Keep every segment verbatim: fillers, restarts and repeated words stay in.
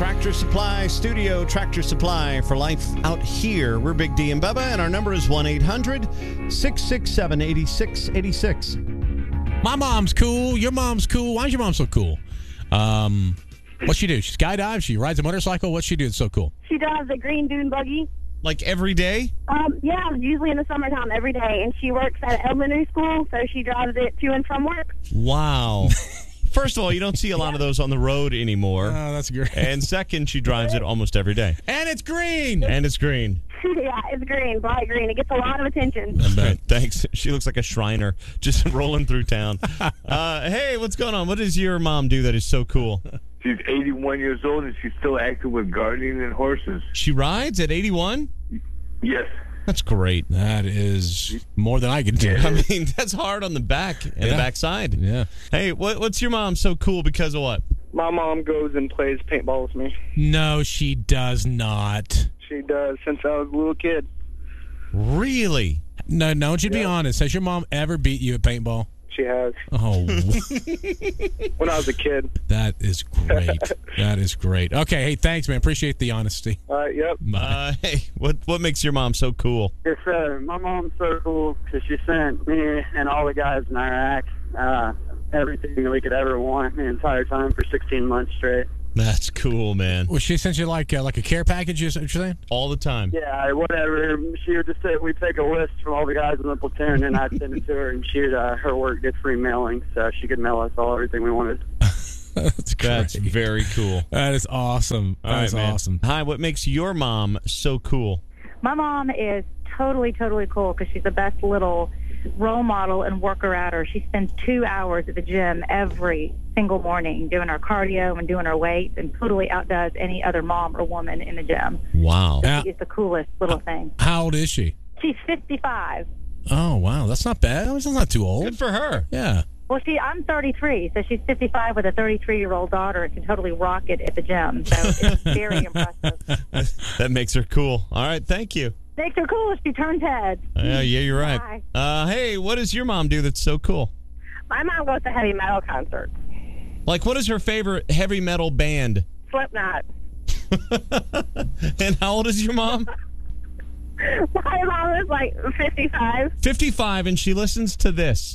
Tractor Supply Studio, Tractor Supply for life out here. We're Big D and Bubba, and our number is one eight hundred six six seven eight six eight six. My mom's cool. Your mom's cool. Why is your mom so cool? Um, what's she do? She skydives? She rides a motorcycle? What's she do that's so cool? She drives a green dune buggy. Like every day? Um, yeah, usually in the summertime, every day. And she works at elementary school, so she drives it to and from work. Wow. First of all, you don't see a lot of those on the road anymore. Oh, that's great. And second, she drives it almost every day. And it's green. And it's green. Yeah, it's green, bright green. It gets a lot of attention. Thanks. She looks like a Shriner just rolling through town. Uh, hey, what's going on? What does your mom do that is so cool? She's eighty-one years old, and she's still active with gardening and horses. She rides at eighty-one? Yes. That's great. That is more than I can do. I mean, that's hard on the back and yeah. the backside. Yeah. Hey, what, what's your mom so cool because of what? My mom goes and plays paintball with me. No, she does not. She does since I was a little kid. Really? No, no, you be Yeah. honest. Has your mom ever beat you at paintball? She has. Oh, When I was a kid. that is great. That is great. Okay, hey, thanks, man. Appreciate the honesty. All right, yep. Uh, hey, what what makes your mom so cool? Yes, sir. My mom's so cool because she sent me and all the guys in Iraq uh, everything that we could ever want the entire time for sixteen months straight. That's cool, man. Well, she sent you like uh, like a care package, is what you're saying? All the time. Yeah, whatever. She would just say, we'd take a list from all the guys in the platoon, and I'd send it to her, and she'd, uh, her work did free mailing, so she could mail us all everything we wanted. That's great. That's very cool. That is awesome. All That right, is man. awesome. Hi, what makes your mom so cool? My mom is totally, totally cool because she's the best little role model and worker at her. She spends two hours at the gym every single morning doing her cardio and doing her weights and totally outdoes any other mom or woman in the gym. Wow. Now, She's the coolest little thing. how old is she? She's fifty-five. Oh, wow. That's not bad. That's not too old. Good for her. Yeah. Well, she, I'm thirty-three, so she's fifty-five with a thirty-three-year-old daughter and can totally rock it at the gym. So it's very impressive. That makes her cool. All right, thank you. Makes her cool if she turns heads. Uh, yeah, you're right. Bye. Uh, hey, what does your mom do that's so cool? My mom goes to heavy metal concerts. Like, what is her favorite heavy metal band? Slipknot. And how old is your mom? My mom is like fifty-five. fifty-five, and she listens to this.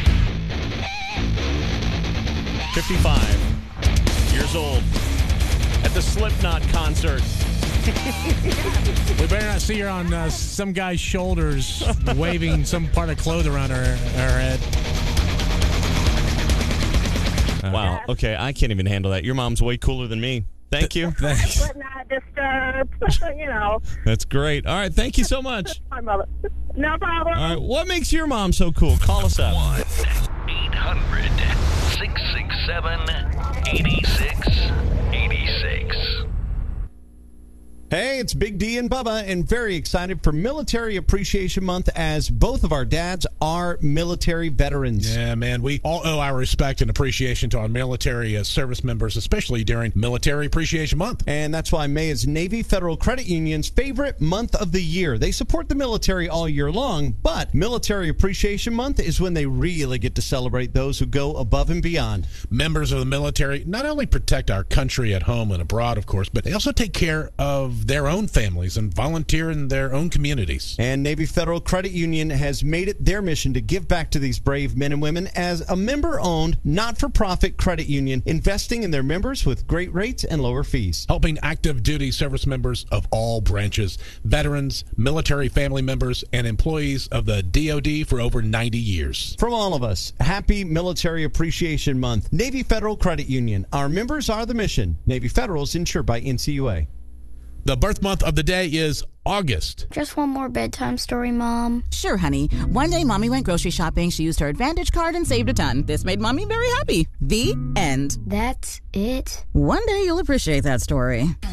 fifty-five years old at the Slipknot concert. We better not see her on uh, some guy's shoulders waving some part of clothing around her, her head. Wow. Okay, I can't even handle that. Your mom's way cooler than me. Thank you. Thanks. Slipknot, Disturbed. You know. That's great. All right, thank you so much. My mother. No problem. All right, what makes your mom so cool? Call us up. one eight hundred six six seven eight six eight six. Hey, it's Big D and Bubba, and very excited for Military Appreciation Month as both of our dads are military veterans. Yeah, man, we all owe our respect and appreciation to our military uh, service members, especially during Military Appreciation Month. And that's why May is Navy Federal Credit Union's favorite month of the year. They support the military all year long, but Military Appreciation Month is when they really get to celebrate those who go above and beyond. Members of the military not only protect our country at home and abroad, of course, but they also take care of their own families and volunteer in their own communities. And Navy Federal Credit Union has made it their mission to give back to these brave men and women as a member-owned, not-for-profit credit union, investing in their members with great rates and lower fees. Helping active duty service members of all branches, veterans, military family members, and employees of the D O D for over ninety years. From all of us, happy Military Appreciation Month. Navy Federal Credit Union. Our members are the mission. Navy Federal is insured by N C U A. The birth month of the day is August. Just one more bedtime story, Mom. Sure, honey. One day, Mommy went grocery shopping. She used her Advantage card and saved a ton. This made Mommy very happy. The end. That's it? One day, you'll appreciate that story.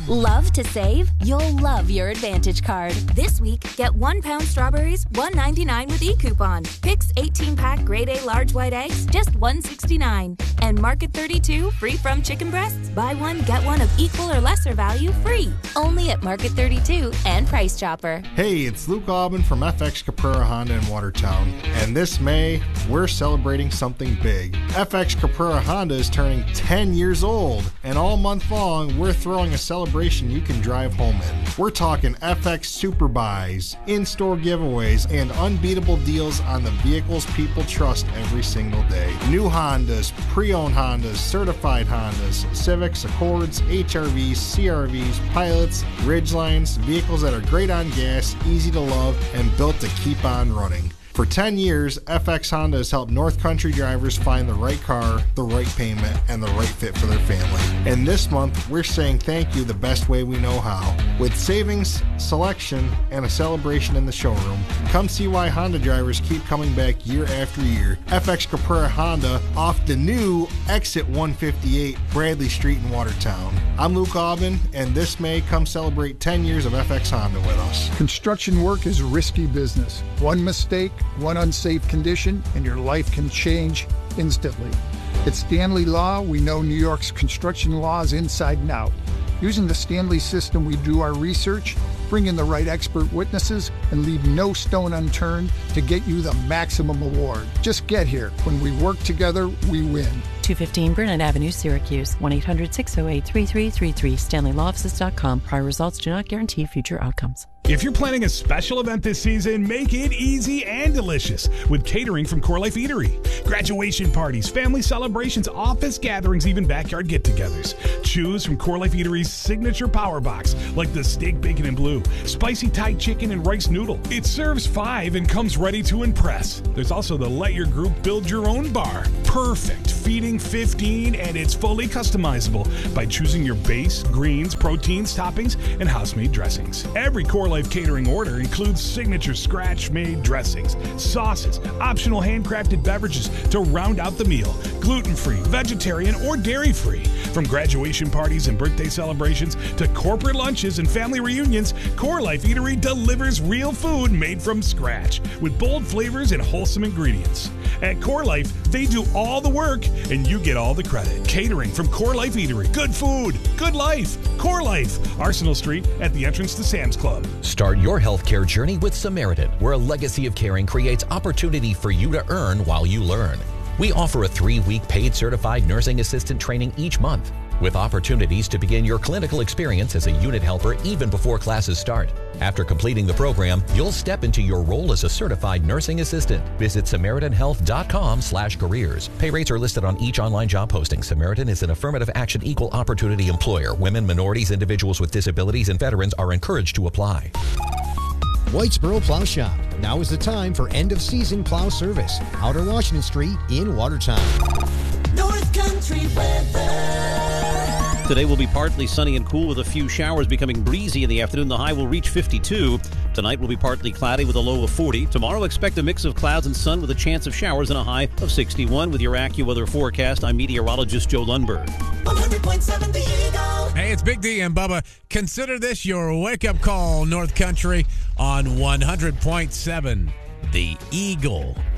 Love to save? You'll love your Advantage card. This week, get one pound strawberries, one ninety-nine with e-coupon. Picks eighteen pack grade A large white eggs, just one sixty-nine. And Market thirty-two, free from chicken breasts. Buy one, get one of equal or lesser value free. Only at Market thirty-two and Price Chopper. Hey, it's Luke Aubin from F X Caprera Honda in Watertown. And this May, we're celebrating something big. F X Caprera Honda is turning ten years old. And all month long, we're throwing a celebration you can drive home in. We're talking F X Super Buys, in-store giveaways, and unbeatable deals on the vehicles people trust every single day. New Hondas, pre-owned Hondas, certified Hondas, Civics, Accords, H R Vs, C R Vs, Pilots, Ridgelines, vehicles that are great on gas, easy to love, and built to keep on running. For ten years, F X Honda has helped North Country drivers find the right car, the right payment, and the right fit for their family. And this month, we're saying thank you the best way we know how. With savings, selection, and a celebration in the showroom, come see why Honda drivers keep coming back year after year. F X Caprera Honda off the new Exit one fifty-eight Bradley Street in Watertown. I'm Luke Aubin, and this May, come celebrate ten years of F X Honda with us. Construction work is risky business. One mistake, one unsafe condition, and your life can change instantly. At Stanley Law, we know New York's construction laws inside and out. Using the Stanley system, we do our research, bring in the right expert witnesses, and leave no stone unturned to get you the maximum award. Just get here. When we work together, we win. two fifteen Burnett Avenue, Syracuse. one eight hundred six oh eight three three three three. Stanley Law Offices dot com. Prior results do not guarantee future outcomes. If you're planning a special event this season, make it easy and delicious with catering from Core Life Eatery. Graduation parties, family celebrations, office gatherings, even backyard get-togethers. Choose from Core Life Eatery's signature power box, like the steak, bacon, and blue, spicy Thai chicken, and rice noodle. It serves five and comes ready to impress. There's also the Let Your Group Build Your Own bar. Perfect, feeding fifteen, and it's fully customizable by choosing your base, greens, proteins, toppings, and house-made dressings. Every Core Life catering order includes signature scratch-made dressings, sauces, optional handcrafted beverages to round out the meal, gluten-free, vegetarian, or dairy-free. From graduation parties and birthday celebrations to corporate lunches and family reunions, Core Life Eatery delivers real food made from scratch with bold flavors and wholesome ingredients. At Core Life, they do all the work and you get all the credit. Catering from Core Life Eatery. Good food, good life. Core Life, Arsenal Street at the entrance to Sam's Club. Start your healthcare journey with Samaritan, where a legacy of caring creates opportunity for you to earn while you learn. We offer a three-week paid certified nursing assistant training each month, with opportunities to begin your clinical experience as a unit helper even before classes start. After completing the program, you'll step into your role as a certified nursing assistant. Visit Samaritan Health dot com slash careers. Pay rates are listed on each online job posting. Samaritan is an affirmative action equal opportunity employer. Women, minorities, individuals with disabilities, and veterans are encouraged to apply. Whitesboro Plow Shop. Now is the time for end-of-season plow service. Outer Washington Street in Watertown. North Country weather. Today will be partly sunny and cool with a few showers becoming breezy in the afternoon. The high will reach fifty-two. Tonight will be partly cloudy with a low of forty. Tomorrow expect a mix of clouds and sun with a chance of showers and a high of sixty-one. With your AccuWeather forecast, I'm meteorologist Joe Lundberg. one hundred point seven The Eagle. Hey, it's Big D and Bubba. Consider this your wake-up call, North Country, on one hundred point seven The Eagle.